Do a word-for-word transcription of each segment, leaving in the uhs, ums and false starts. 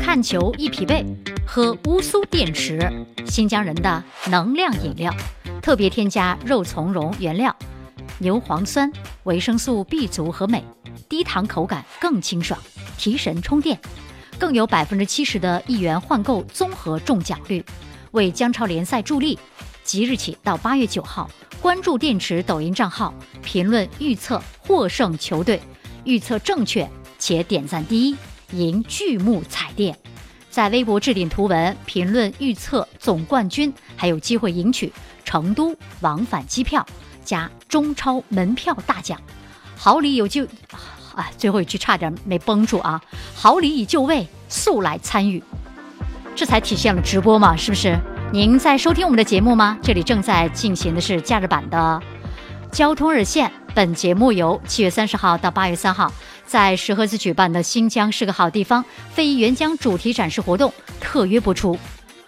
看球易疲惫，喝乌苏电池，新疆人的能量饮料，特别添加肉苁蓉原料、牛磺酸、维生素 B 族和镁，低糖口感更清爽，提神充电，更有百分之七十的一元换购综合中奖率，为姜超联赛助力。即日起到八月九号，关注电池抖音账号，评论预测获胜球队，预测正确且点赞第一，赢巨幕彩电。在微博置顶图文，评论预测总冠军，还有机会赢取成都往返机票加中超门票大奖。好礼有就啊，最后一句差点没绷住啊！好礼已就位，速来参与。这才体现了直播嘛，是不是？您在收听我们的节目吗？这里正在进行的是假日版的交通热线。本节目由七月三十号到八月三号在石河子举办的新疆是个好地方非遗援疆主题展示活动特约播出。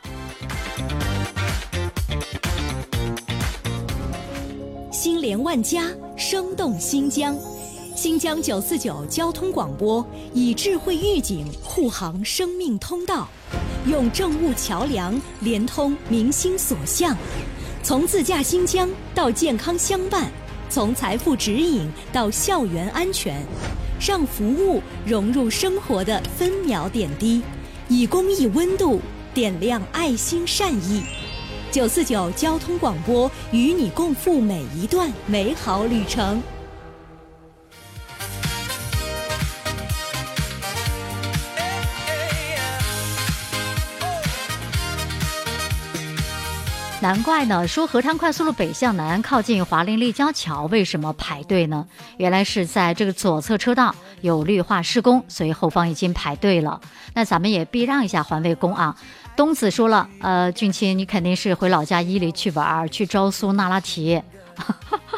心连万家，生动新疆。新疆九四九交通广播以智慧预警护航生命通道，用政务桥梁连通民心所向，从自驾新疆到健康相伴，从财富指引到校园安全，让服务融入生活的分秒点滴，以公益温度点亮爱心善意。九四九交通广播与你共赴每一段美好旅程。 难怪呢，说合滩快速路北向南靠近华林立交桥为什么排队呢？原来是在这个左侧车道有绿化施工，所以后方已经排队了。那咱们也避让一下环卫工啊。东子说了，呃，俊清你肯定是回老家伊犁去玩，去昭苏那拉提。